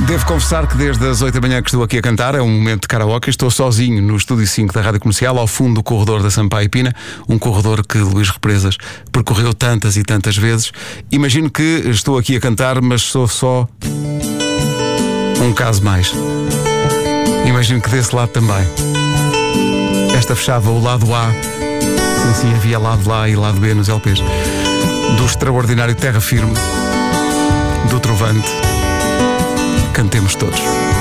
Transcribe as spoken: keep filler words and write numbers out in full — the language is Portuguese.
Devo confessar que desde as oito da manhã que estou aqui a cantar, é um momento de karaoke. Estou sozinho no Estúdio cinco da Rádio Comercial, ao fundo do corredor da Sampaio Pina, um corredor que Luís Represas percorreu tantas e tantas vezes. Imagino que estou aqui a cantar, mas sou só um caso mais. Imagino que desse lado também. Esta fechava o lado A. Sim, sim, havia lado A e lado B nos L Ps. Do extraordinário Terra Firme, do Trovante. Cantemos todos.